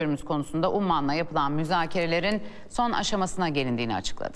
Hürmüz konusunda Umman'la yapılan müzakerelerin son aşamasına gelindiğini açıkladı.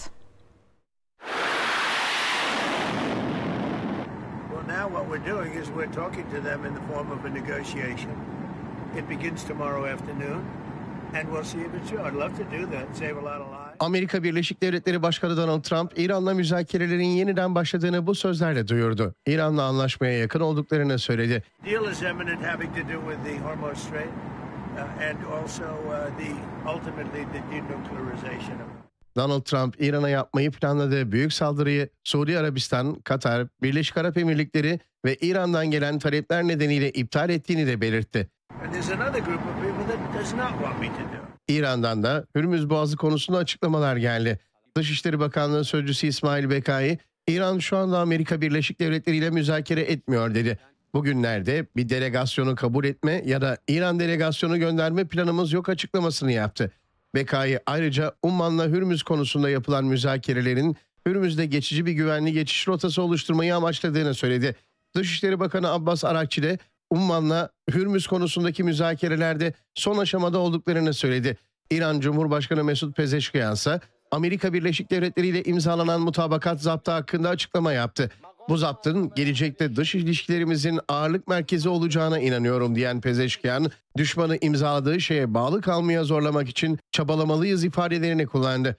Well, now what we're doing is we're talking to them in the form of a negotiation. It begins tomorrow afternoon, and we'll see if it's true. I'd love to do that, save a lot of lives. Amerika Birleşik Devletleri Başkanı Donald Trump, İran'la müzakerelerin yeniden başladığını bu sözlerle duyurdu. İran'la anlaşmaya yakın olduklarını söyledi. Deal is imminent, having to do with the Hormuz Strait, and also ultimately the denuclearization of. Donald Trump, İran'a yapmayı planladığı büyük saldırıyı Suudi Arabistan, Katar, Birleşik Arap Emirlikleri ve İran'dan gelen talepler nedeniyle iptal ettiğini de belirtti. And there's another group of people that does not want me to do it. İran'dan da Hürmüz Boğazı konusunda açıklamalar geldi. Dışişleri Bakanlığı Sözcüsü İsmail Bekai, İran şu anda Amerika Birleşik Devletleri ile müzakere etmiyor dedi. Bugünlerde bir delegasyonu kabul etme ya da İran delegasyonu gönderme planımız yok açıklamasını yaptı. Bekai ayrıca Umman'la Hürmüz konusunda yapılan müzakerelerin Hürmüz'de geçici bir güvenli geçiş rotası oluşturmayı amaçladığını söyledi. Dışişleri Bakanı Abbas Arakçı de Umman'la Hürmüz konusundaki müzakerelerde son aşamada olduklarını söyledi. İran Cumhurbaşkanı Mesut Pezeşkiyan ise Amerika Birleşik Devletleri ile imzalanan mutabakat zaptı hakkında açıklama yaptı. Bu zaptın gelecekte dış ilişkilerimizin ağırlık merkezi olacağına inanıyorum diyen Pezeşkiyan, düşmanı imzaladığı şeye bağlı kalmaya zorlamak için çabalamalıyız ifadelerini kullandı.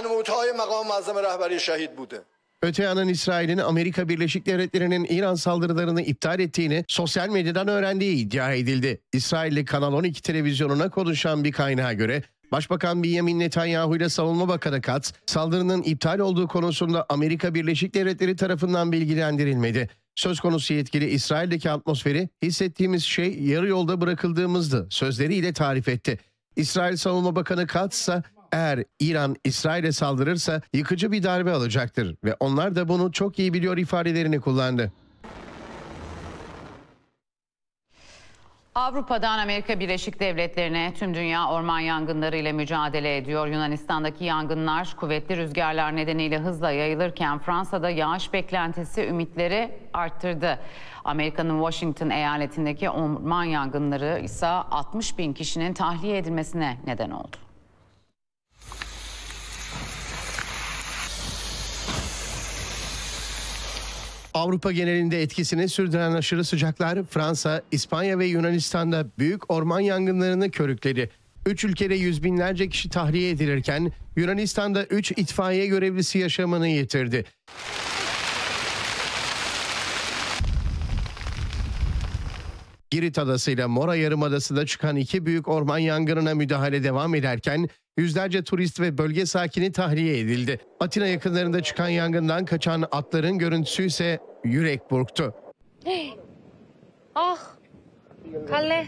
Öte yandan İsrail'in Amerika Birleşik Devletleri'nin İran saldırılarını iptal ettiğini sosyal medyadan öğrendiği iddia edildi. İsrailli Kanal 12 televizyonuna konuşan bir kaynağa göre Başbakan Benjamin Netanyahu ile Savunma Bakanı Katz, saldırının iptal olduğu konusunda Amerika Birleşik Devletleri tarafından bilgilendirilmedi. Söz konusu yetkili İsrail'deki atmosferi hissettiğimiz şey yarı yolda bırakıldığımızdı sözleriyle tarif etti. İsrail Savunma Bakanı Katz ise eğer İran İsrail'e saldırırsa yıkıcı bir darbe alacaktır ve onlar da bunu çok iyi biliyor ifadelerini kullandı. Avrupa'dan Amerika Birleşik Devletleri'ne tüm dünya orman yangınları ile mücadele ediyor. Yunanistan'daki yangınlar kuvvetli rüzgarlar nedeniyle hızla yayılırken Fransa'da yağış beklentisi ümitleri arttırdı. Amerika'nın Washington eyaletindeki orman yangınları ise 60 bin kişinin tahliye edilmesine neden oldu. Avrupa genelinde etkisini sürdüren aşırı sıcaklar Fransa, İspanya ve Yunanistan'da büyük orman yangınlarını körükledi. 3 ülkede yüz binlerce kişi tahliye edilirken Yunanistan'da 3 itfaiye görevlisi yaşamını yitirdi. Girit Adası ile Mora Yarımadası'nda çıkan 2 büyük orman yangınına müdahale devam ederken yüzlerce turist ve bölge sakini tahliye edildi. Atina yakınlarında çıkan yangından kaçan atların görüntüsü ise yürek burktu. Ah, Kalle.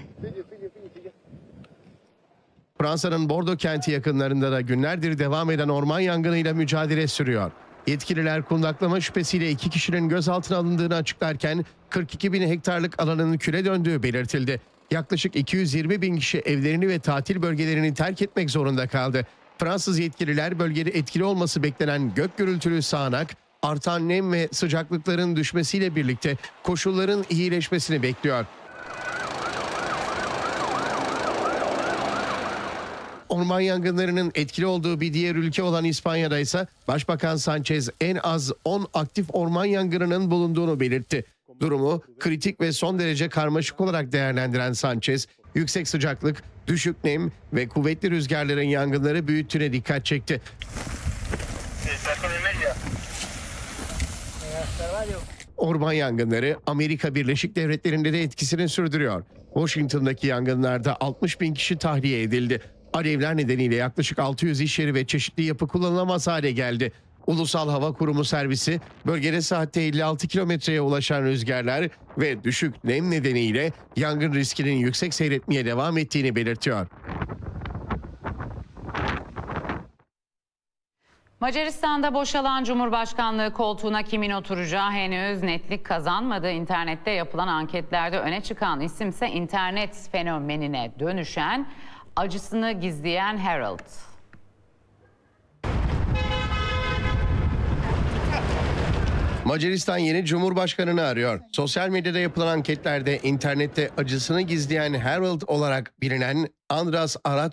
Fransa'nın Bordeaux kenti yakınlarında da günlerdir devam eden orman yangınıyla mücadele sürüyor. Yetkililer kundaklama şüphesiyle 2 kişinin gözaltına alındığını açıklarken 42 bin hektarlık alanın küle döndüğü belirtildi. Yaklaşık 220 bin kişi evlerini ve tatil bölgelerini terk etmek zorunda kaldı. Fransız yetkililer bölgede etkili olması beklenen gök gürültülü sağanak, artan nem ve sıcaklıkların düşmesiyle birlikte koşulların iyileşmesini bekliyor. Orman yangınlarının etkili olduğu bir diğer ülke olan İspanya'da ise Başbakan Sánchez en az 10 aktif orman yangınının bulunduğunu belirtti. Durumu kritik ve son derece karmaşık olarak değerlendiren Sánchez, yüksek sıcaklık, düşük nem ve kuvvetli rüzgarların yangınları büyüttüğüne dikkat çekti. Orman yangınları Amerika Birleşik Devletleri'nde de etkisini sürdürüyor. Washington'daki yangınlarda 60 bin kişi tahliye edildi. Alevler nedeniyle yaklaşık 600 iş yeri ve çeşitli yapı kullanılamaz hale geldi. Ulusal Hava Kurumu servisi bölgede saatte 56 kilometreye ulaşan rüzgarlar ve düşük nem nedeniyle yangın riskinin yüksek seyretmeye devam ettiğini belirtiyor. Macaristan'da boşalan Cumhurbaşkanlığı koltuğuna kimin oturacağı henüz netlik kazanmadı. İnternette yapılan anketlerde öne çıkan isimse internet fenomenine dönüşen, acısını gizleyen Harold. Macaristan yeni cumhurbaşkanını arıyor. Sosyal medyada yapılan anketlerde internette acısını gizleyen Harold olarak bilinen Andras Arad